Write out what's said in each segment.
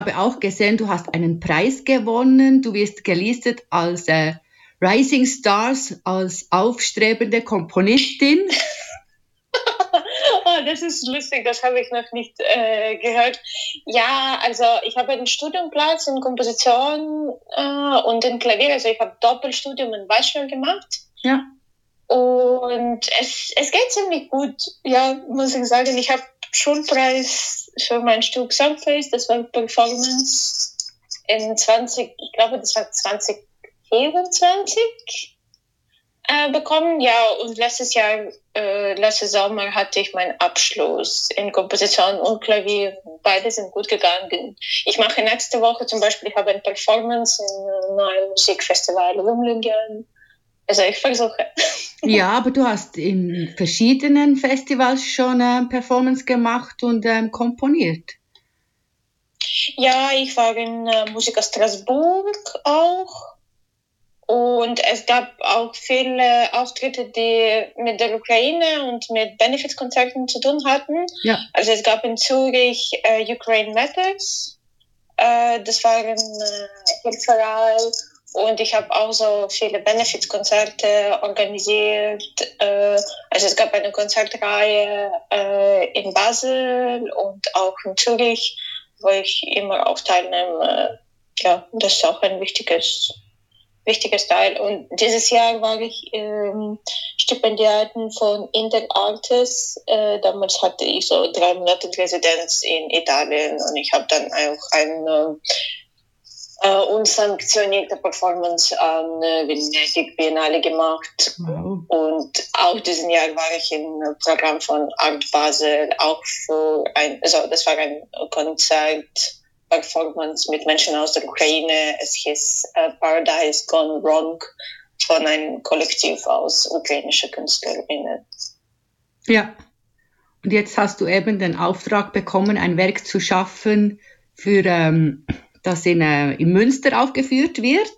habe auch gesehen, du hast einen Preis gewonnen. Du wirst gelistet als Rising Stars, als aufstrebende Komponistin. Oh, das ist lustig, das habe ich noch nicht gehört. Ja, also ich habe einen Studienplatz in Komposition und in Klavier. Also ich habe Doppelstudium in Bachelor gemacht. Ja. Und es geht ziemlich gut, ja, muss ich sagen. Ich habe Schulpreis für mein Stück Songface, das war Performance ich glaube, das war 2024 bekommen. Ja, und letztes Sommer hatte ich meinen Abschluss in Komposition und Klavier. Beide sind gut gegangen. Ich mache nächste Woche zum Beispiel, ich habe eine Performance in einem neuen Musikfestival Lumlingen. Also ich versuche. Ja, aber du hast in verschiedenen Festivals schon Performance gemacht und komponiert. Ja, ich war in Musica Strasbourg auch. Und es gab auch viele Auftritte, die mit der Ukraine und mit Benefizkonzerten zu tun hatten. Ja. Also es gab in Zürich Ukraine Matters. Das war ein Hilfsverein. Und ich habe auch so viele Benefizkonzerte organisiert. Also es gab eine Konzertreihe in Basel und auch in Zürich, wo ich immer auch teilnehme. Ja, das ist auch ein wichtiges Teil. Und dieses Jahr war ich Stipendiatin von Interartes. Damals hatte ich so 3 Monate Residenz in Italien und ich habe dann auch eine unsanktionierte Performance an Venedig Biennale gemacht. Wow. Und auch diesen Jahr war ich im Programm von Art Basel, auch das war ein Konzert-Performance mit Menschen aus der Ukraine. Es hieß Paradise Gone Wrong von einem Kollektiv aus ukrainischen KünstlerInnen. Ja. Und jetzt hast du eben den Auftrag bekommen, ein Werk zu schaffen, für das in Münster aufgeführt wird.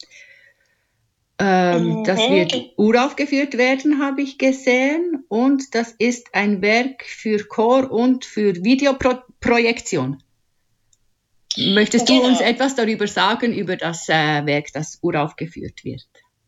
Das wird uraufgeführt werden, habe ich gesehen. Und das ist ein Werk für Chor und für Videoprojektion. Möchtest du uns etwas darüber sagen, über das Werk, das uraufgeführt wird?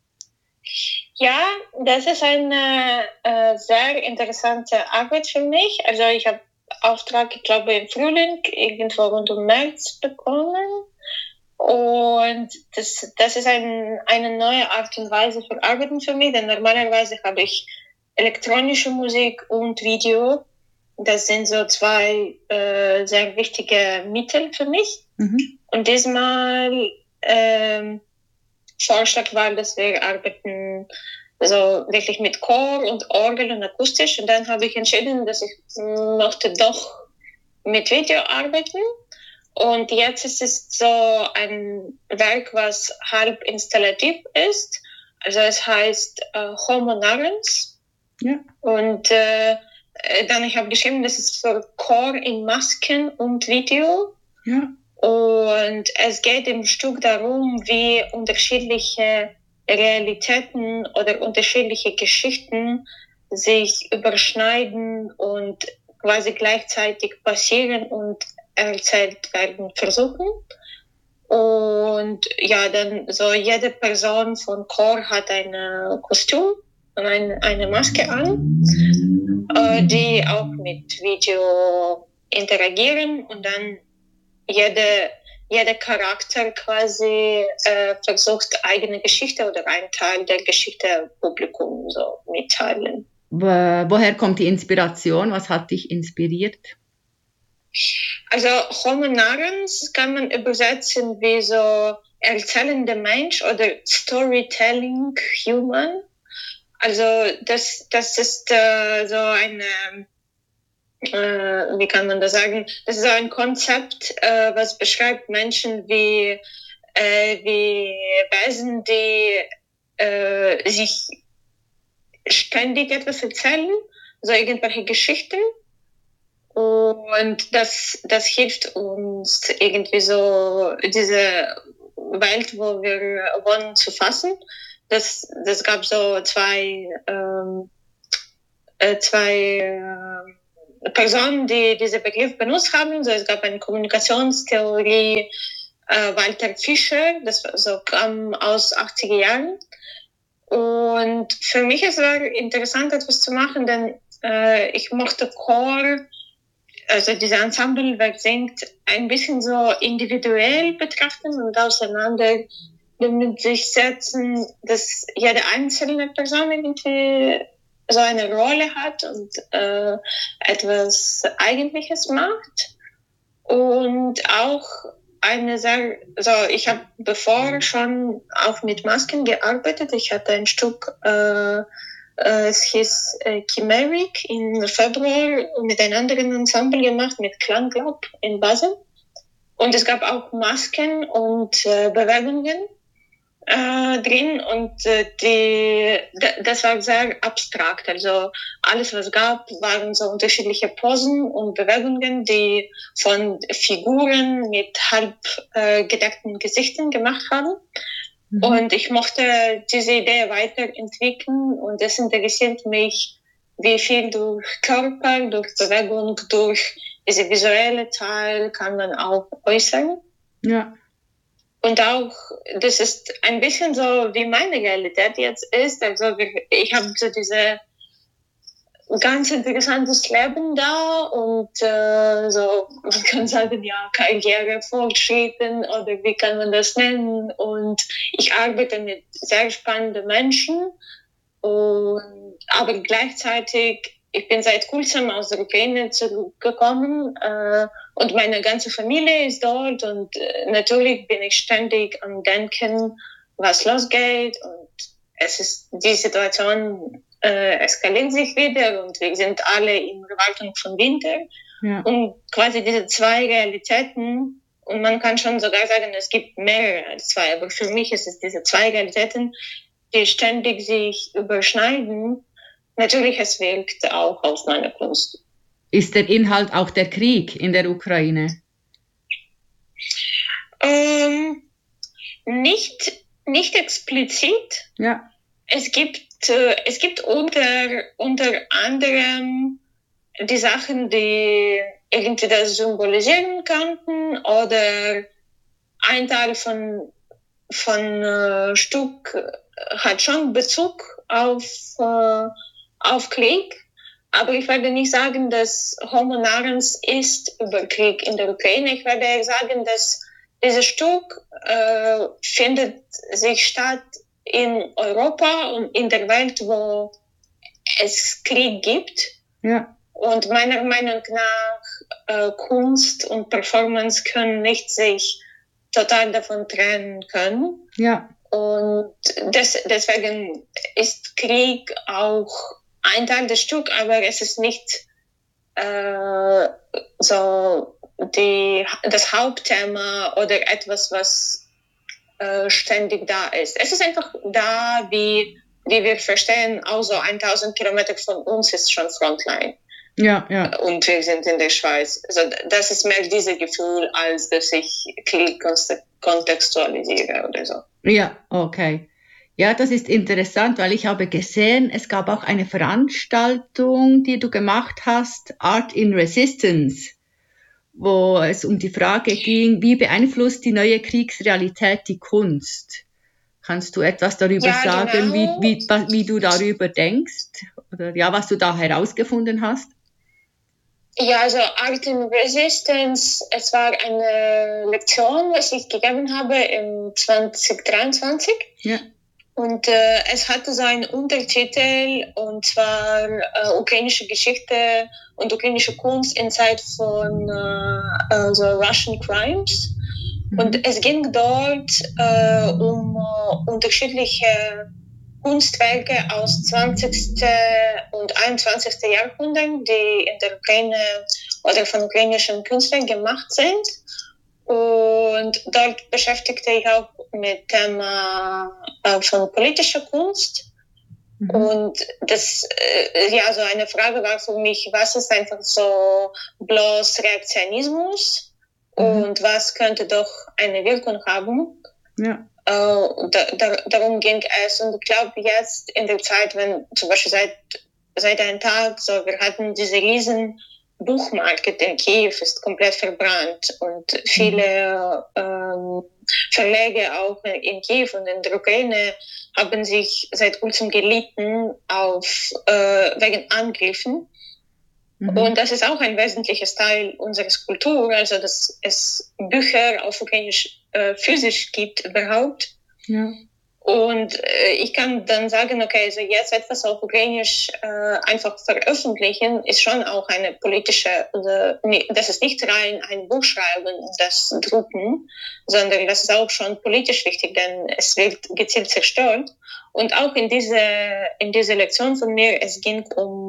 Ja, das ist eine sehr interessante Arbeit für mich. Also ich habe Auftrag, ich glaube, im Frühling, irgendwo rund um März bekommen. Und das ist eine neue Art und Weise für Arbeiten für mich, denn normalerweise habe ich elektronische Musik und Video. Das sind so 2 sehr wichtige Mittel für mich. Mhm. Und diesmal Vorschlag war, dass wir arbeiten also wirklich mit Chor und Orgel und akustisch. Und dann habe ich entschieden, dass ich möchte doch mit Video arbeiten. Und jetzt ist es so ein Werk, was halb installativ ist. Also es heißt Homo Narrens. Ja. Und dann ich habe geschrieben, das ist für Chor in Masken und Video. Ja. Und es geht im Stück darum, wie unterschiedliche Realitäten oder unterschiedliche Geschichten sich überschneiden und quasi gleichzeitig passieren und erzählt werden versuchen. Und ja, dann so jede Person von Chor hat ein Kostüm und eine Maske an, die auch mit Video interagieren und dann jeder Charakter quasi versucht, eigene Geschichte oder einen Teil der Geschichte Publikum so mitteilen. Woher kommt die Inspiration? Was hat dich inspiriert? Also Homo Narrens kann man übersetzen wie so erzählende Mensch oder Storytelling Human. Also das ist so eine wie kann man das sagen? Das ist ein Konzept, was beschreibt Menschen wie Wesen, die sich ständig etwas erzählen, so irgendwelche Geschichten. Und das hilft uns irgendwie so diese Welt, wo wir wohnen, zu fassen. Das gab so zwei Personen, die diesen Begriff benutzt haben. So, es gab eine Kommunikationstheorie, Walter Fischer, das kam aus 80er Jahren. Und für mich es war interessant, etwas zu machen, denn ich mochte Chor, also diese Ensemblewerk singt, ein bisschen so individuell betrachten und auseinander damit sich setzen, dass jede einzelne Person irgendwie so eine Rolle hat und etwas Eigentliches macht. Und auch eine Sache, also ich habe bevor schon auch mit Masken gearbeitet. Ich hatte ein Stück, es hieß Chimeric im Februar mit einem anderen Ensemble gemacht, mit Klanglab in Basel. Und es gab auch Masken und Bewegungen drin und das war sehr abstrakt. Also alles, was gab, waren so unterschiedliche Posen und Bewegungen, die von Figuren mit halb gedeckten Gesichtern gemacht haben. Mhm. Und ich mochte diese Idee weiterentwickeln und es interessiert mich, wie viel durch Körper, durch Bewegung, durch diese visuelle Teil kann man auch äußern. Ja. Und auch, das ist ein bisschen so, wie meine Realität jetzt ist. Also ich habe so diese ganz interessantes Leben da und so, man kann sagen, ja, Karrierefortschritten oder wie kann man das nennen. Und ich arbeite mit sehr spannenden Menschen. Aber gleichzeitig, ich bin seit kurzem aus der Ukraine zurückgekommen und meine ganze Familie ist dort und natürlich bin ich ständig am Denken, was losgeht und die Situation eskaliert sich wieder und wir sind alle in Erwartung von Winter. Ja. Und quasi diese zwei Realitäten, und man kann schon sogar sagen, es gibt mehr als zwei, aber für mich ist es diese zwei Realitäten, die ständig sich überschneiden. Natürlich, es wirkt auch auf meine Kunst. Ist der Inhalt auch der Krieg in der Ukraine? Nicht explizit. Ja. Es gibt unter anderem die Sachen, die irgendwie das symbolisieren könnten, oder ein Teil von Stück hat schon Bezug auf Krieg, aber ich werde nicht sagen, dass Homo Narrens ist über Krieg in der Ukraine. Ich werde sagen, dass dieses Stück findet sich statt in Europa und in der Welt, wo es Krieg gibt. Ja. Und meiner Meinung nach Kunst und Performance können nicht sich total davon trennen können. Ja. Und deswegen ist Krieg auch ein Teil des Stücks, aber es ist nicht so das Hauptthema oder etwas, was ständig da ist. Es ist einfach da, wie wir verstehen, auch so 1000 Kilometer von uns ist schon Frontline. Ja, ja. Und wir sind in der Schweiz. Also das ist mehr dieses Gefühl, als dass ich Krieg kontextualisiere oder so. Ja, okay. Ja, das ist interessant, weil ich habe gesehen, es gab auch eine Veranstaltung, die du gemacht hast, Art in Resistance, wo es um die Frage ging, wie beeinflusst die neue Kriegsrealität die Kunst? Kannst du etwas darüber sagen, genau, wie du darüber denkst? Oder ja, was du da herausgefunden hast? Ja, also Art in Resistance, es war eine Lektion, was ich gegeben habe im 2023. Ja. Und es hatte so einen Untertitel, und zwar ukrainische Geschichte und ukrainische Kunst in Zeit von so Russian Crimes. Mhm. Und es ging dort um unterschiedliche Kunstwerke aus 20. und 21. Jahrhundert, die in der Ukraine oder von ukrainischen Künstlern gemacht sind. Und dort beschäftigte ich auch mit dem Thema von politischer Kunst. Mhm. Und das, so eine Frage war für mich, was ist einfach so bloß Reaktionismus und was könnte doch eine Wirkung haben? Ja. Darum ging es. Und ich glaube, jetzt in der Zeit, wenn zum Beispiel seit einem Tag, so, wir hatten diese riesen Buchmarkt in Kiew ist komplett verbrannt und viele Verlage auch in Kiew und in der Ukraine haben sich seit kurzem gelitten wegen Angriffen. Und das ist auch ein wesentliches Teil unserer Kultur, also dass es Bücher auf Ukrainisch physisch gibt überhaupt. Ja. Und ich kann dann sagen, okay, also jetzt etwas auf Ukrainisch einfach veröffentlichen, ist schon auch eine politische, das ist nicht rein ein Buch schreiben und das drucken, sondern das ist auch schon politisch wichtig, denn es wird gezielt zerstört. Und auch in diese Lektion von mir, es ging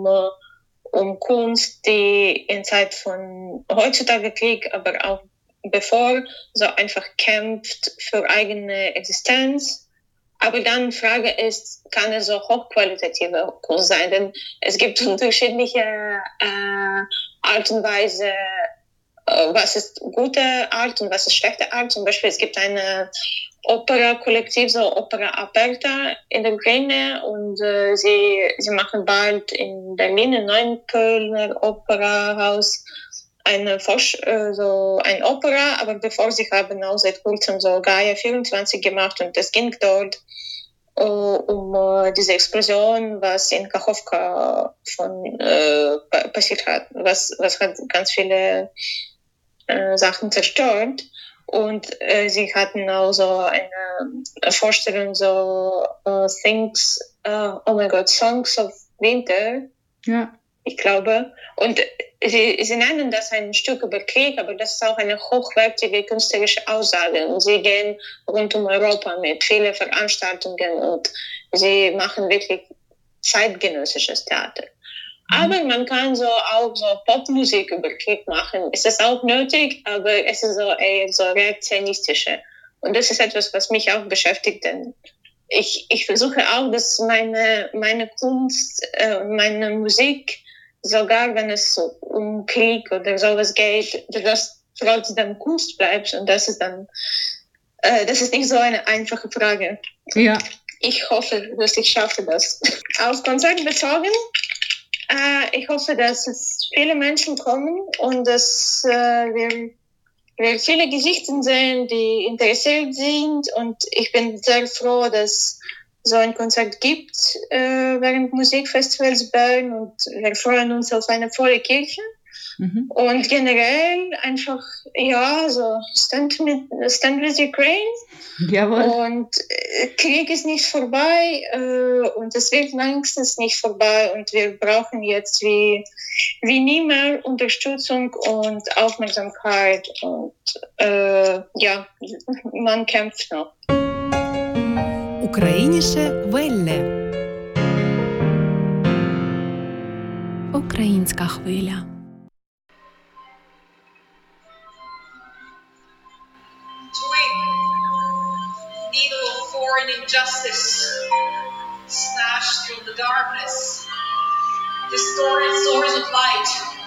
um Kunst, die in Zeit von heutzutage Krieg, aber auch bevor, so einfach kämpft für eigene Existenz. Aber dann Frage ist, kann es so hochqualitative Kunst sein? Denn es gibt unterschiedliche Art und Weise, was ist gute Art und was ist schlechte Art. Zum Beispiel, es gibt eine Opera-Kollektiv, so Opera Aperta in der Ukraine und sie machen bald in Berlin, im neuen Kölner Operahaus, ein Opera, aber bevor sie haben auch seit kurzem so Gaia 24 gemacht und es ging dort um diese Explosion, was in Kachowka passiert hat, was hat ganz viele Sachen zerstört. Und sie hatten auch so eine Vorstellung, so Songs of Winter, ja. Ich glaube. Und sie nennen das ein Stück über Krieg, aber das ist auch eine hochwertige künstlerische Aussage. Und sie gehen rund um Europa mit vielen Veranstaltungen und sie machen wirklich zeitgenössisches Theater. Aber man kann auch so Popmusik über Krieg machen. Es ist auch nötig, aber es ist so eher so reaktionistische. Und das ist etwas, was mich auch beschäftigt, denn ich versuche auch, dass meine Kunst, meine Musik, sogar wenn es so um Krieg oder sowas geht, dass trotzdem Kunst bleibt. Und das ist dann, das ist nicht so eine einfache Frage. Ja. Ich hoffe, dass ich schaffe das. Auf Konzert bezogen, ich hoffe, dass es viele Menschen kommen und dass wir viele Gesichter sehen, die interessiert sind. Und ich bin sehr froh, dass so ein Konzert gibt während Musikfestivals Bern und wir freuen uns auf eine volle Kirche. Und generell einfach, ja, so Stand with Ukraine. Jawohl. Und Krieg ist nicht vorbei und es wird längstens nicht vorbei und wir brauchen jetzt wie nie mehr Unterstützung und Aufmerksamkeit und ja, man kämpft noch. Україніше Велле. Українська хвиля. Needle of foreign injustice smashed through the darkness. Distorted swords of light